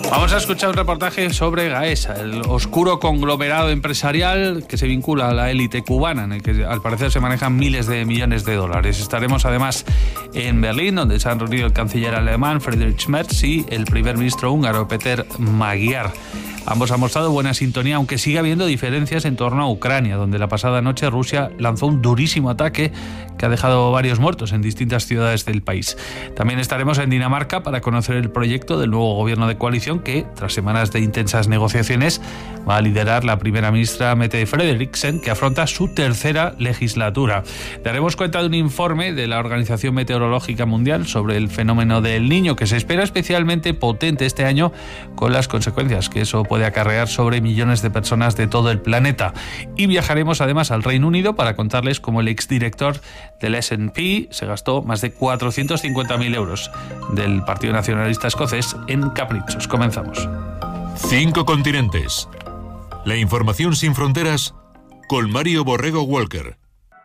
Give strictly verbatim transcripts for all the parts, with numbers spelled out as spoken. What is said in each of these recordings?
Vamos a escuchar un reportaje sobre Gaesa, el oscuro conglomerado empresarial que se vincula a la élite cubana, en el que al parecer se manejan miles de millones de dólares. Estaremos además en Berlín, donde se han reunido el canciller alemán Friedrich Merz y el primer ministro húngaro Péter Magyar. Ambos han mostrado buena sintonía, aunque sigue habiendo diferencias en torno a Ucrania, donde la pasada noche Rusia lanzó un durísimo ataque que ha dejado varios muertos en distintas ciudades del país. También estaremos en Dinamarca para conocer el proyecto del nuevo gobierno de coalición que, tras semanas de intensas negociaciones, va a liderar la primera ministra Mette Frederiksen, que afronta su tercera legislatura. Daremos cuenta de un informe de la Organización Meteorológica Mundial sobre el fenómeno del Niño, que se espera especialmente potente este año, con las consecuencias que eso puede de acarrear sobre millones de personas de todo el planeta. Y viajaremos además al Reino Unido para contarles cómo el exdirector del ese and pe se gastó más de cuatrocientos cincuenta mil euros del Partido Nacionalista Escocés en caprichos. Comenzamos. Cinco continentes. La información sin fronteras con Mario Borrego Walker.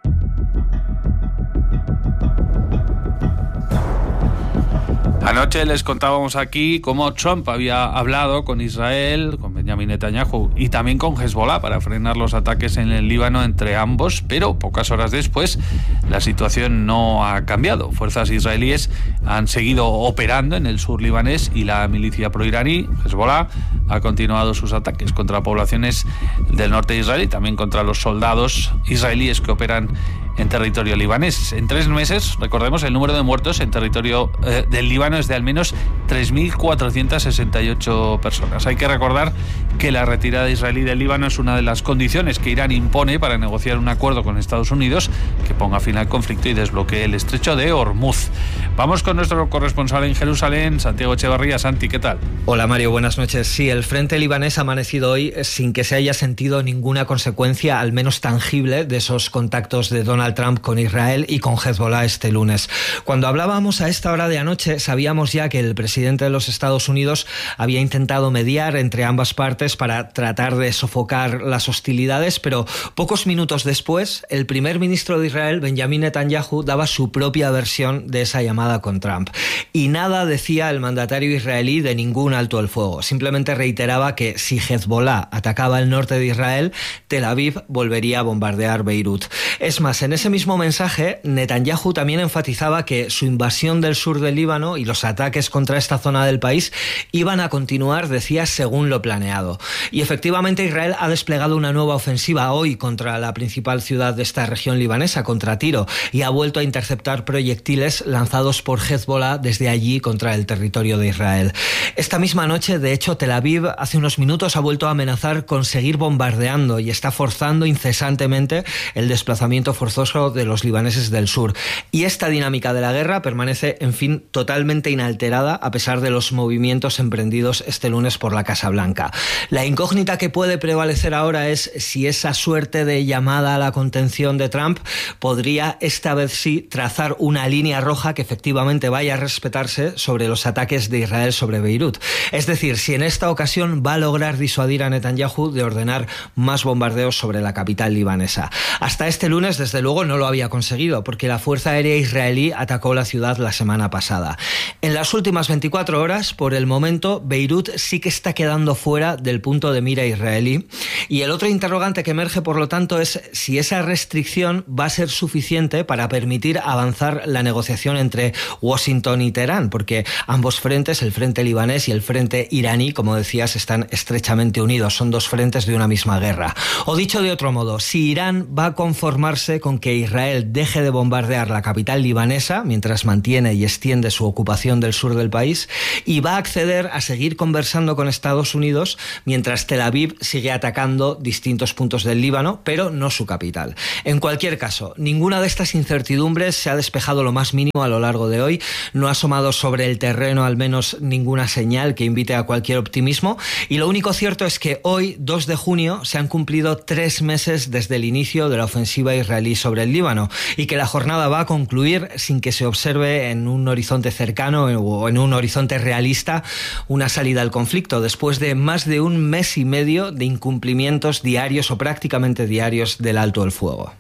Anoche les contábamos aquí cómo Trump había hablado con Israel, con Benjamin Netanyahu y también con Hezbollah para frenar los ataques en el Líbano entre ambos, pero pocas horas después la situación no ha cambiado. Fuerzas israelíes han seguido operando en el sur libanés y la milicia proiraní, Hezbollah, ha continuado sus ataques contra poblaciones del norte de Israel y también contra los soldados israelíes que operan en territorio libanés. En tres meses, recordemos, el número de muertos en territorio eh, del Líbano es de al menos tres mil cuatrocientas sesenta y ocho personas. Hay que recordar que la retirada israelí del Líbano es una de las condiciones que Irán impone para negociar un acuerdo con Estados Unidos que ponga fin al conflicto y desbloquee el estrecho de Hormuz. Vamos con nuestro corresponsal en Jerusalén, Santiago Echevarría. Santi, ¿qué tal? Hola Mario, buenas noches. Sí, el frente libanés ha amanecido hoy sin que se haya sentido ninguna consecuencia, al menos tangible, de esos contactos de Donald Trump con Israel y con Hezbollah este lunes. Cuando hablábamos a esta hora de anoche, sabíamos ya que el presidente de los Estados Unidos había intentado mediar entre ambas partes para tratar de sofocar las hostilidades, pero pocos minutos después, el primer ministro de Israel, Benjamin Netanyahu, daba su propia versión de esa llamada con Trump. Y nada decía el mandatario israelí de ningún alto el fuego. Simplemente reiteraba que si Hezbollah atacaba el norte de Israel, Tel Aviv volvería a bombardear Beirut. Es más, en ese mismo mensaje, Netanyahu también enfatizaba que su invasión del sur del Líbano y los ataques contra esta zona del país iban a continuar, decía, según lo planeado. Y efectivamente Israel ha desplegado una nueva ofensiva hoy contra la principal ciudad de esta región libanesa, contra Tiro, y ha vuelto a interceptar proyectiles lanzados por Hezbollah desde allí contra el territorio de Israel. Esta misma noche, de hecho, Tel Aviv hace unos minutos ha vuelto a amenazar con seguir bombardeando y está forzando incesantemente el desplazamiento forzoso de los libaneses del sur. Y esta dinámica de la guerra permanece, en fin, totalmente inalterada a pesar de los movimientos emprendidos este lunes por la Casa Blanca. La incógnita que puede prevalecer ahora es si esa suerte de llamada a la contención de Trump podría esta vez sí trazar una línea roja que efectivamente vaya a respetarse sobre los ataques de Israel sobre Beirut. Es decir, si en esta ocasión va a lograr disuadir a Netanyahu de ordenar más bombardeos sobre la capital libanesa. Hasta este lunes, desde luego, no lo había conseguido, porque la Fuerza Aérea israelí atacó la ciudad la semana pasada. En las últimas veinticuatro horas, por el momento, Beirut sí que está quedando fuera del punto de mira israelí. Y el otro interrogante que emerge, por lo tanto, es si esa restricción va a ser suficiente para permitir avanzar la negociación entre Washington y Teherán, porque ambos frentes, el frente libanés y el frente iraní, como decías, están estrechamente unidos. Son dos frentes de una misma guerra. O dicho de otro modo, si Irán va a conformarse con que Israel deje de bombardear la capital libanesa mientras mantiene y extiende su ocupación del sur del país y va a acceder a seguir conversando con Estados Unidos mientras Tel Aviv sigue atacando distintos puntos del Líbano, pero no su capital. En cualquier caso, ninguna de estas incertidumbres se ha despejado lo más mínimo a lo largo de hoy. No ha asomado sobre el terreno al menos ninguna señal que invite a cualquier optimismo y lo único cierto es que hoy, dos de junio, se han cumplido tres meses desde el inicio de la ofensiva israelí sobre el Líbano y que la jornada va a concluir sin que se observe en un horizonte cercano o en un horizonte realista una salida al conflicto después de más de un mes y medio de incumplimientos diarios o prácticamente diarios del alto el fuego.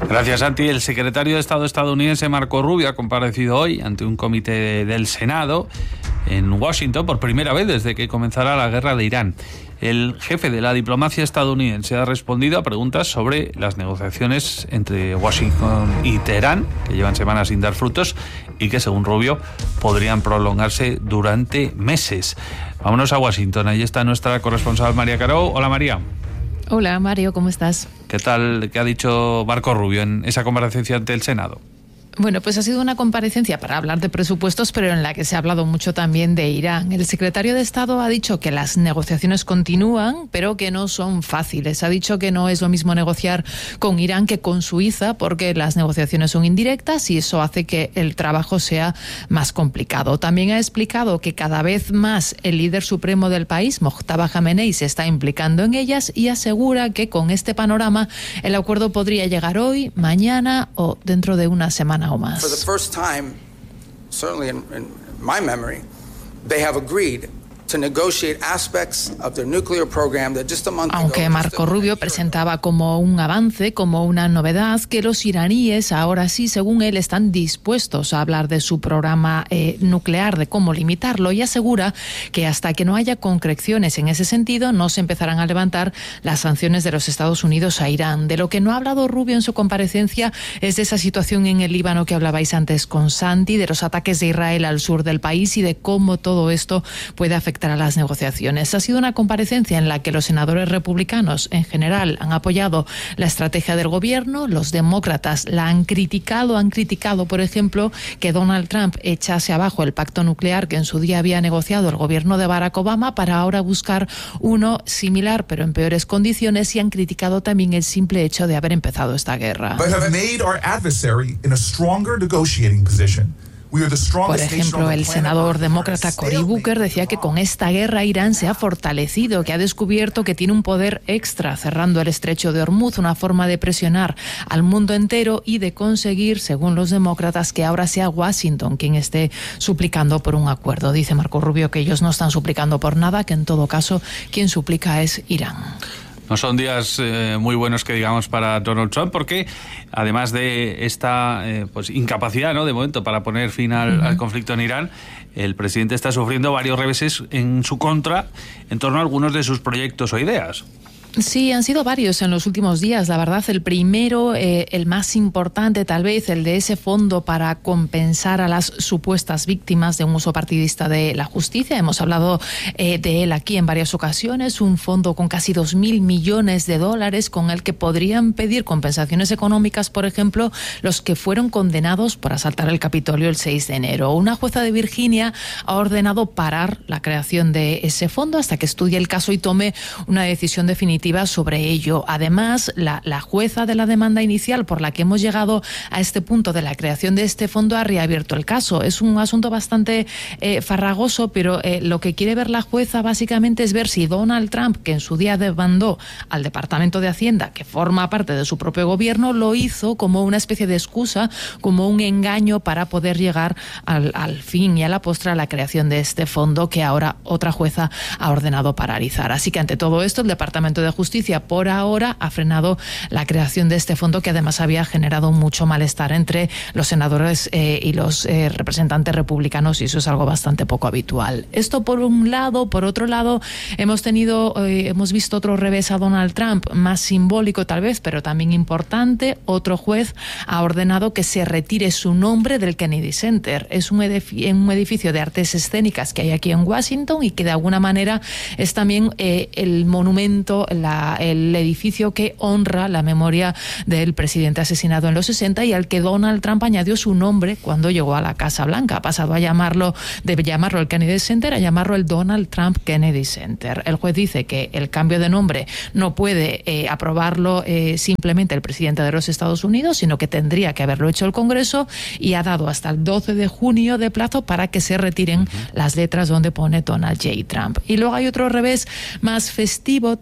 Gracias, Santi. El secretario de Estado estadounidense Marco Rubio ha comparecido hoy ante un comité del Senado en Washington por primera vez desde que comenzara la guerra de Irán. El jefe de la diplomacia estadounidense ha respondido a preguntas sobre las negociaciones entre Washington y Teherán, que llevan semanas sin dar frutos y que, según Rubio, podrían prolongarse durante meses. Vámonos a Washington. Ahí está nuestra corresponsal María Caro. Hola, María. Hola, Mario, ¿cómo estás? ¿Qué tal? ¿Qué ha dicho Marco Rubio en esa comparecencia ante el Senado? Bueno, pues ha sido una comparecencia para hablar de presupuestos, pero en la que se ha hablado mucho también de Irán. El secretario de Estado ha dicho que las negociaciones continúan, pero que no son fáciles. Ha dicho que no es lo mismo negociar con Irán que con Suiza, porque las negociaciones son indirectas y eso hace que el trabajo sea más complicado. También ha explicado que cada vez más el líder supremo del país, Mojtaba Jamenei, se está implicando en ellas y asegura que con este panorama el acuerdo podría llegar hoy, mañana o dentro de una semana o más. For the first time, certainly in, in my memory, they have agreed to negotiate aspects of their nuclear program that just a month ago. Aunque Marco Rubio presentaba como un avance, como una novedad, que los iraníes ahora sí, según él, están dispuestos a hablar de su programa eh, nuclear, de cómo limitarlo, y asegura que hasta que no haya concreciones en ese sentido no se empezarán a levantar las sanciones de los Estados Unidos a Irán. De lo que no ha hablado Rubio en su comparecencia es de esa situación en el Líbano que hablabais antes con Santi, de los ataques de Israel al sur del país y de cómo todo esto puede afectar a las negociaciones. Ha sido una comparecencia en la que los senadores republicanos en general han apoyado la estrategia del gobierno, los demócratas la han criticado, han criticado, por ejemplo, que Donald Trump echase abajo el pacto nuclear que en su día había negociado el gobierno de Barack Obama para ahora buscar uno similar pero en peores condiciones, y han criticado también el simple hecho de haber empezado esta guerra. But have made our adversary in a stronger negotiating position. Por ejemplo, el senador demócrata Cory Booker decía que con esta guerra Irán se ha fortalecido, que ha descubierto que tiene un poder extra cerrando el estrecho de Hormuz, una forma de presionar al mundo entero y de conseguir, según los demócratas, que ahora sea Washington quien esté suplicando por un acuerdo. Dice Marco Rubio que ellos no están suplicando por nada, que en todo caso quien suplica es Irán. No son días eh, muy buenos que digamos para Donald Trump, porque además de esta eh, pues incapacidad, ¿no?, de momento para poner fin al, uh-huh. al conflicto en Irán, el presidente está sufriendo varios reveses en su contra en torno a algunos de sus proyectos o ideas. Sí, han sido varios en los últimos días, la verdad. El primero, eh, el más importante tal vez, el de ese fondo para compensar a las supuestas víctimas de un uso partidista de la justicia. Hemos hablado eh, de él aquí en varias ocasiones, un fondo con casi dos mil millones de dólares con el que podrían pedir compensaciones económicas, por ejemplo, los que fueron condenados por asaltar el Capitolio el seis de enero. Una jueza de Virginia ha ordenado parar la creación de ese fondo hasta que estudie el caso y tome una decisión definitiva sobre ello. Además, la, la jueza de la demanda inicial por la que hemos llegado a este punto de la creación de este fondo ha reabierto el caso. Es un asunto bastante eh, farragoso, pero eh, lo que quiere ver la jueza básicamente es ver si Donald Trump, que en su día demandó al Departamento de Hacienda, que forma parte de su propio gobierno, lo hizo como una especie de excusa, como un engaño para poder llegar al, al fin y a la postre a la creación de este fondo que ahora otra jueza ha ordenado paralizar. Así que ante todo esto, el Departamento de Justicia por ahora ha frenado la creación de este fondo, que además había generado mucho malestar entre los senadores eh, y los eh, representantes republicanos, y eso es algo bastante poco habitual. Esto por un lado. Por otro lado, hemos tenido, eh, hemos visto otro revés a Donald Trump, más simbólico tal vez, pero también importante. Otro juez ha ordenado que se retire su nombre del Kennedy Center. Es un edificio, un edificio de artes escénicas que hay aquí en Washington y que de alguna manera es también eh, el monumento, la, el edificio que honra la memoria del presidente asesinado en los sesenta y al que Donald Trump añadió su nombre cuando llegó a la Casa Blanca. Ha pasado a llamarlo, de llamarlo el Kennedy Center a llamarlo el Donald Trump Kennedy Center. El juez dice que el cambio de nombre no puede eh, aprobarlo eh, simplemente el presidente de los Estados Unidos, sino que tendría que haberlo hecho el Congreso, y ha dado hasta el doce de junio de plazo para que se retiren uh-huh. las letras donde pone Donald J. Trump. Y luego hay otro revés más festivo, tal vez,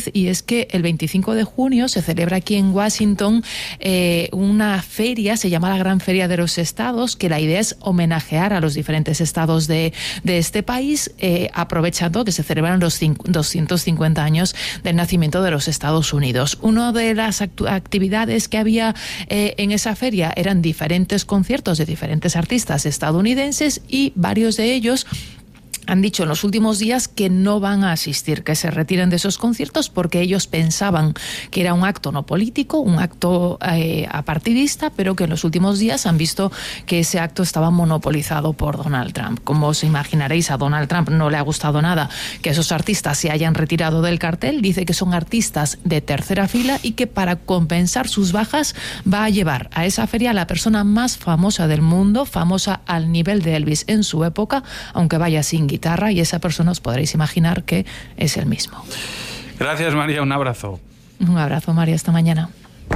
vez, y es que el veinticinco de junio se celebra aquí en Washington eh, una feria, se llama la Gran Feria de los Estados, que la idea es homenajear a los diferentes estados de, de este país, eh, aprovechando que se celebran los doscientos cincuenta años del nacimiento de los Estados Unidos. Una de las actividades que había eh, en esa feria eran diferentes conciertos de diferentes artistas estadounidenses, y varios de ellos han dicho en los últimos días que no van a asistir, que se retiren de esos conciertos porque ellos pensaban que era un acto no político, un acto eh, apartidista, pero que en los últimos días han visto que ese acto estaba monopolizado por Donald Trump. Como os imaginaréis, a Donald Trump no le ha gustado nada que esos artistas se hayan retirado del cartel. Dice que son artistas de tercera fila y que para compensar sus bajas va a llevar a esa feria a la persona más famosa del mundo, famosa al nivel de Elvis en su época, aunque vaya sin guitarra, y esa persona os podréis imaginar que es el mismo. Gracias, María, un abrazo. Un abrazo, María, hasta mañana.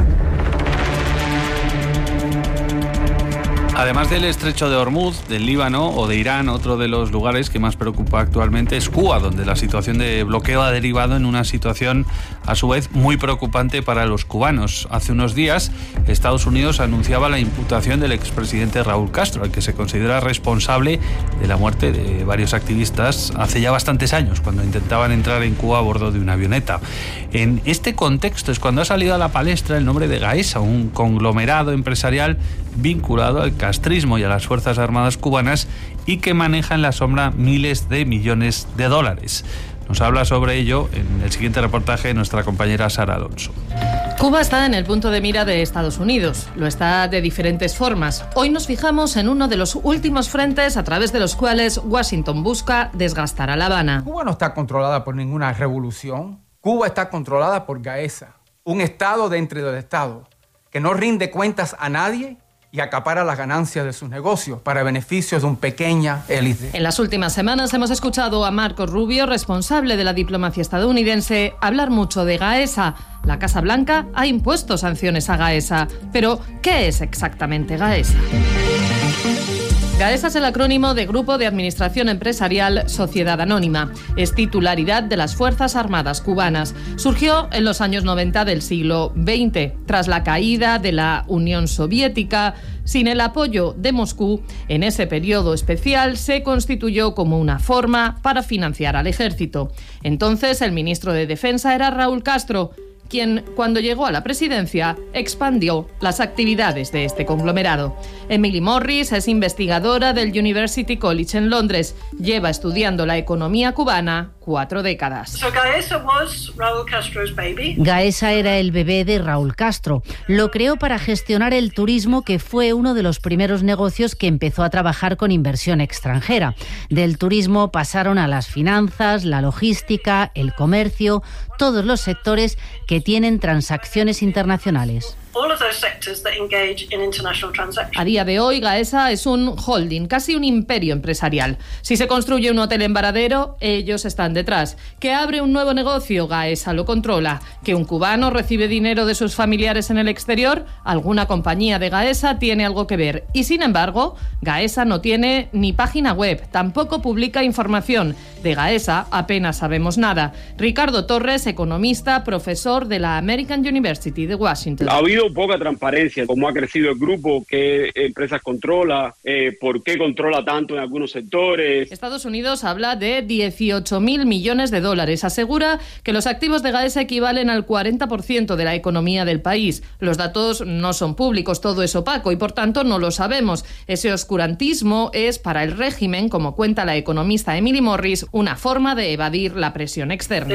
Además del estrecho de Hormuz, del Líbano o de Irán, otro de los lugares que más preocupa actualmente es Cuba, donde la situación de bloqueo ha derivado en una situación a su vez muy preocupante para los cubanos. Hace unos días, Estados Unidos anunciaba la imputación del expresidente Raúl Castro, al que se considera responsable de la muerte de varios activistas hace ya bastantes años, cuando intentaban entrar en Cuba a bordo de una avioneta. En este contexto es cuando ha salido a la palestra el nombre de Gaesa, un conglomerado empresarial vinculado al castrismo y a las Fuerzas Armadas cubanas y que maneja en la sombra miles de millones de dólares. Nos habla sobre ello en el siguiente reportaje nuestra compañera Sara Alonso. Cuba está en el punto de mira de Estados Unidos. Lo está de diferentes formas. Hoy nos fijamos en uno de los últimos frentes a través de los cuales Washington busca desgastar a La Habana. Cuba no está controlada por ninguna revolución. Cuba está controlada por Gaesa, un estado dentro del estado que no rinde cuentas a nadie y acapara las ganancias de sus negocios para beneficios de una pequeña élite. En las últimas semanas hemos escuchado a Marco Rubio, responsable de la diplomacia estadounidense, hablar mucho de Gaesa. La Casa Blanca ha impuesto sanciones a Gaesa. Pero, ¿qué es exactamente Gaesa? Gaesa es el acrónimo de Grupo de Administración Empresarial Sociedad Anónima. Es titularidad de las Fuerzas Armadas cubanas. Surgió en los años noventa del siglo veinte, tras la caída de la Unión Soviética. Sin el apoyo de Moscú, en ese periodo especial se constituyó como una forma para financiar al ejército. Entonces el ministro de Defensa era Raúl Castro, quien, cuando llegó a la presidencia, expandió las actividades de este conglomerado. Emily Morris es investigadora del University College en Londres. Lleva estudiando la economía cubana cuatro décadas. So Gaesa was Raúl Castro's baby. Gaesa era el bebé de Raúl Castro. Lo creó para gestionar el turismo, que fue uno de los primeros negocios que empezó a trabajar con inversión extranjera. Del turismo pasaron a las finanzas, la logística, el comercio, todos los sectores que tienen transacciones internacionales. A día de hoy, Gaesa es un holding, casi un imperio empresarial. Si se construye un hotel en Varadero, ellos están detrás. Que abre un nuevo negocio, Gaesa lo controla. Que un cubano recibe dinero de sus familiares en el exterior, alguna compañía de Gaesa tiene algo que ver. Y sin embargo, Gaesa no tiene ni página web, tampoco publica información. De Gaesa apenas sabemos nada. Ricardo Torres, economista, profesor de la American University de Washington. Ha habido poca transparencia, cómo ha crecido el grupo, qué empresas controla, eh, por qué controla tanto en algunos sectores. Estados Unidos habla de dieciocho mil millones de dólares. Asegura que los activos de Gaesa equivalen al cuarenta por ciento de la economía del país. Los datos no son públicos, todo es opaco y por tanto no lo sabemos. Ese oscurantismo es para el régimen, como cuenta la economista Emily Morris, una forma de evadir la presión externa.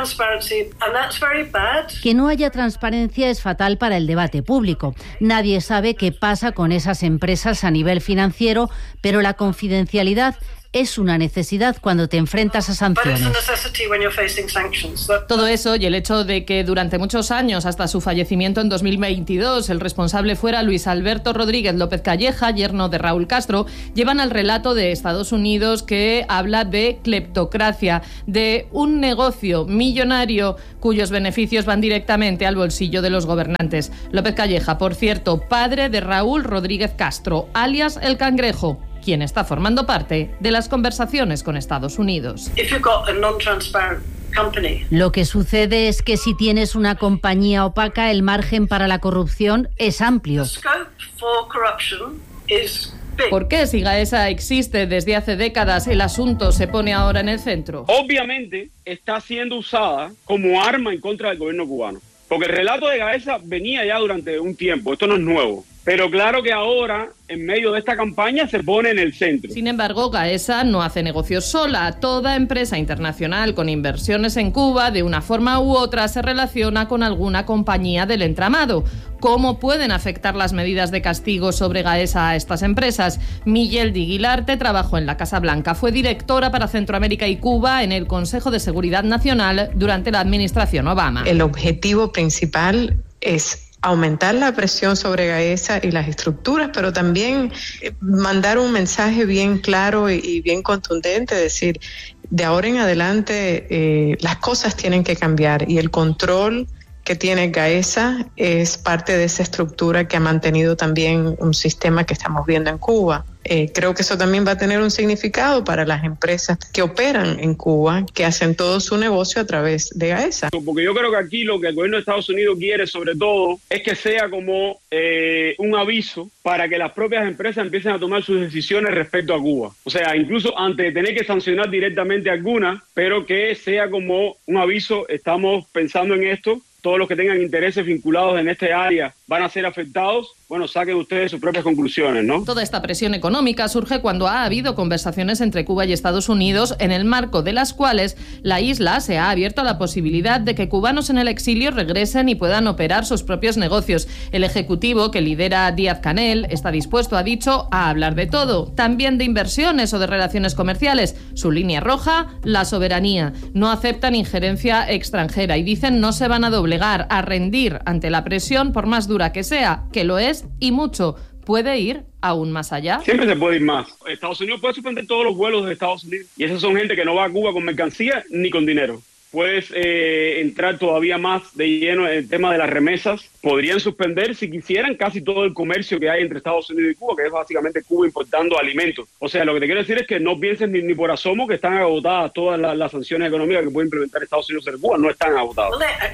Que no haya transparencia es fatal para el debate público. Nadie sabe qué pasa con esas empresas a nivel financiero, pero la confidencialidad es una necesidad cuando te enfrentas a sanciones. Todo eso y el hecho de que durante muchos años, hasta su fallecimiento en dos mil veintidós, el responsable fuera Luis Alberto Rodríguez López Calleja, yerno de Raúl Castro, llevan al relato de Estados Unidos que habla de cleptocracia, de un negocio millonario cuyos beneficios van directamente al bolsillo de los gobernantes. López Calleja, por cierto, padre de Raúl Rodríguez Castro, alias El Cangrejo, quien está formando parte de las conversaciones con Estados Unidos. If you've got a non-transparent company. Lo que sucede es que si tienes una compañía opaca, el margen para la corrupción es amplio. The scope for corruption is big. ¿Por qué, si Gaesa existe desde hace décadas, el asunto se pone ahora en el centro? Obviamente está siendo usada como arma en contra del gobierno cubano. Porque el relato de Gaesa venía ya durante un tiempo, esto no es nuevo. Pero claro que ahora, en medio de esta campaña, se pone en el centro. Sin embargo, Gaesa no hace negocios sola. Toda empresa internacional con inversiones en Cuba, de una forma u otra, se relaciona con alguna compañía del entramado. ¿Cómo pueden afectar las medidas de castigo sobre Gaesa a estas empresas? Miguel Di Guilarte trabajó en la Casa Blanca. Fue directora para Centroamérica y Cuba en el Consejo de Seguridad Nacional durante la administración Obama. El objetivo principal es aumentar la presión sobre Gaesa y las estructuras, pero también mandar un mensaje bien claro y bien contundente, decir, de ahora en adelante eh, las cosas tienen que cambiar y el control que tiene Gaesa es parte de esa estructura que ha mantenido también un sistema que estamos viendo en Cuba. Eh, creo que eso también va a tener un significado para las empresas que operan en Cuba, que hacen todo su negocio a través de Gaesa. Porque yo creo que aquí lo que el gobierno de Estados Unidos quiere sobre todo es que sea como eh, un aviso para que las propias empresas empiecen a tomar sus decisiones respecto a Cuba. O sea, incluso antes de tener que sancionar directamente algunas, pero que sea como un aviso, estamos pensando en esto, todos los que tengan intereses vinculados en este área van a ser afectados. Bueno, saquen ustedes sus propias conclusiones, ¿no? Toda esta presión económica surge cuando ha habido conversaciones entre Cuba y Estados Unidos, en el marco de las cuales la isla se ha abierto a la posibilidad de que cubanos en el exilio regresen y puedan operar sus propios negocios. El ejecutivo que lidera Díaz-Canel está dispuesto, ha dicho, a hablar de todo, también de inversiones o de relaciones comerciales. Su línea roja, la soberanía. No aceptan injerencia extranjera y dicen no se van a doblegar, a rendir ante la presión, por más dura que sea, que lo es y mucho. ¿Puede ir aún más allá? Siempre se puede ir más. Estados Unidos puede suspender todos los vuelos de Estados Unidos. Y esas son gente que no va a Cuba con mercancía ni con dinero. Puedes eh, entrar todavía más de lleno en el tema de las remesas. Podrían suspender, si quisieran, casi todo el comercio que hay entre Estados Unidos y Cuba, que es básicamente Cuba importando alimentos. O sea, lo que te quiero decir es que no pienses ni, ni por asomo que están agotadas todas las, las sanciones económicas que puede implementar Estados Unidos en Cuba. No están agotadas.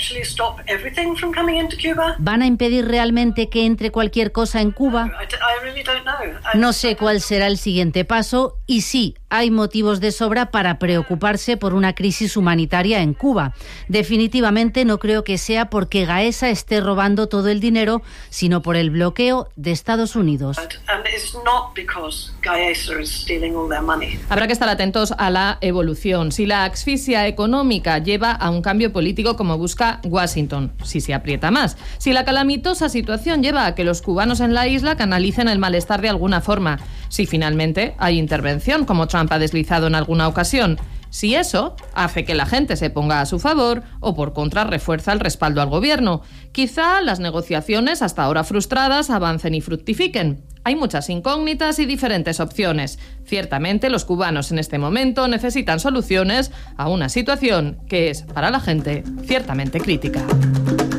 ¿Van a impedir realmente que entre cualquier cosa en Cuba? No sé cuál será el siguiente paso y sí, hay motivos de sobra para preocuparse por una crisis humanitaria en Cuba. Definitivamente no creo que sea porque Gaesa esté robando todo el dinero, sino por el bloqueo de Estados Unidos. Habrá que estar atentos a la evolución. Si la asfixia económica lleva a un cambio político como busca Washington, si se aprieta más. Si la calamitosa situación lleva a que los cubanos en la isla canalicen el malestar de alguna forma. Si finalmente hay intervención, como Trump ha deslizado en alguna ocasión. Si eso hace que la gente se ponga a su favor o por contra refuerza el respaldo al gobierno. Quizá las negociaciones hasta ahora frustradas avancen y fructifiquen. Hay muchas incógnitas y diferentes opciones. Ciertamente los cubanos en este momento necesitan soluciones a una situación que es para la gente ciertamente crítica.